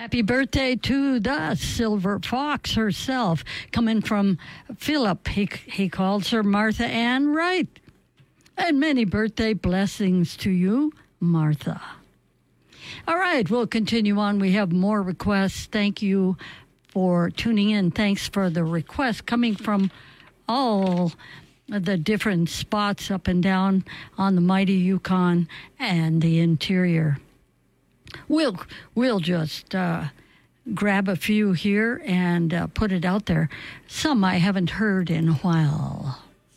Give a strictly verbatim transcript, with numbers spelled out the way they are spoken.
Happy birthday to the Silver Fox herself, coming from Philip. He, he calls her Martha Ann Wright. And many birthday blessings to you, Martha. All right, we'll continue on. We have more requests. Thank you for tuning in. Thanks for the requests coming from all the different spots up and down on the mighty Yukon and the interior. We'll we'll just uh, grab a few here and uh, put it out there. Some I haven't heard in a while.